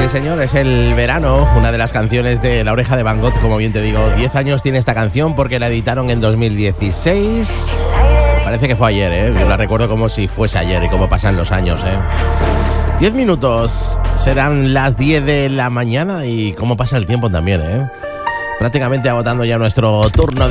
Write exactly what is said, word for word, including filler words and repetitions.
señor, es el verano, una de las canciones de La Oreja de Van Gogh, como bien te digo. diez años tiene esta canción porque la editaron en dos mil dieciséis. Parece que fue ayer, ¿eh? Yo la recuerdo como si fuese ayer y cómo pasan los años, ¿eh? diez minutos, serán las diez de la mañana y cómo pasa el tiempo también, ¿eh? Prácticamente agotando ya nuestro turno de